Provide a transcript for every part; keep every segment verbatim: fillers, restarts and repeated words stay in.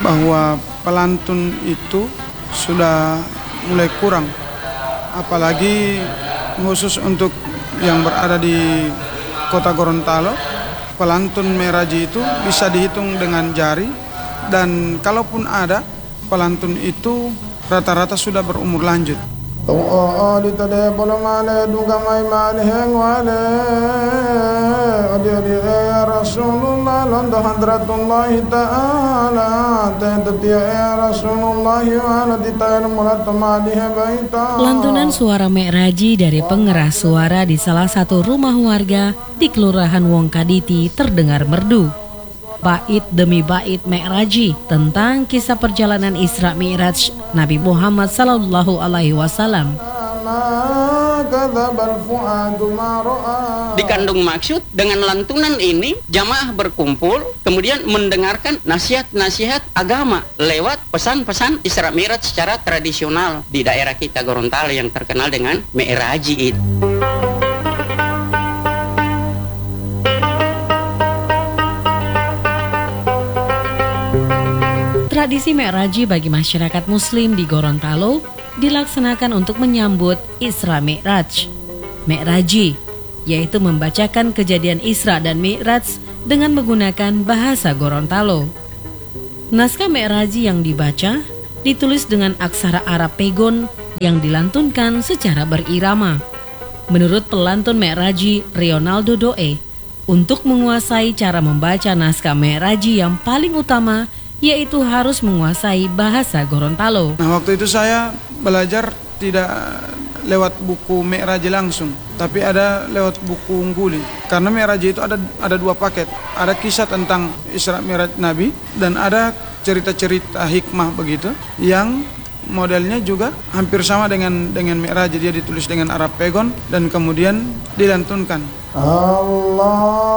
bahwa pelantun itu sudah mulai kurang, apalagi khusus untuk yang berada di kota Gorontalo. Pelantun Meraji itu bisa dihitung dengan jari, dan kalaupun ada pelantun itu rata-rata sudah berumur lanjut. Lantunan suara Meraji dari pengeras suara di salah satu rumah warga di Kelurahan Wongkaditi terdengar merdu. Bait demi bait Meraji tentang kisah perjalanan Isra Mi'raj Nabi Muhammad sallallahu alaihi wasallam. Dikandung maksud dengan lantunan ini jamaah berkumpul kemudian mendengarkan nasihat-nasihat agama lewat pesan-pesan Isra Mi'raj secara tradisional di daerah kita Gorontalo yang terkenal dengan Meraji itu. Tradisi Meraji bagi masyarakat Muslim di Gorontalo dilaksanakan untuk menyambut Isra Mi'raj. Meraji, yaitu membacakan kejadian Isra dan Mi'raj dengan menggunakan bahasa Gorontalo. Naskah Meraji yang dibaca ditulis dengan aksara Arab Pegon yang dilantunkan secara berirama. Menurut pelantun Meraji Rionaldo Doe, untuk menguasai cara membaca naskah Meraji yang paling utama yaitu harus menguasai bahasa Gorontalo. Nah, waktu itu saya belajar tidak lewat buku Meraji langsung, tapi ada lewat buku Ungguli. Karena Meraji itu ada ada dua paket. Ada kisah tentang Isra Mi'raj Nabi dan ada cerita-cerita hikmah begitu yang modelnya juga hampir sama dengan dengan Meraji. Dia ditulis dengan Arab Pegon dan kemudian dilantunkan. Allah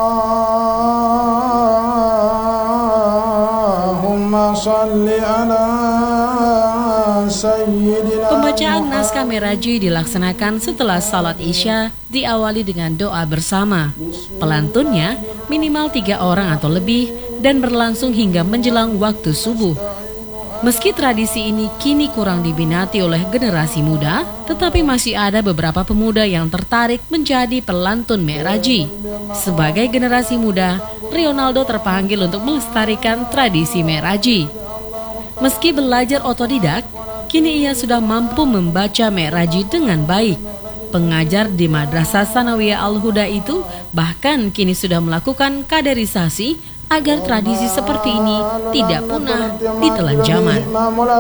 Pembacaan naskah Meraji dilaksanakan setelah salat Isya, diawali dengan doa bersama. Pelantunnya minimal tiga orang atau lebih dan berlangsung hingga menjelang waktu subuh. Meski tradisi ini kini kurang diminati oleh generasi muda, tetapi masih ada beberapa pemuda yang tertarik menjadi pelantun Meraji. Sebagai generasi muda, Rionaldo terpanggil untuk melestarikan tradisi Meraji. Meski belajar otodidak, kini ia sudah mampu membaca Meraji dengan baik. Pengajar di Madrasah Sanawiyah Al-Huda itu bahkan kini sudah melakukan kaderisasi agar tradisi seperti ini tidak punah ditelan zaman.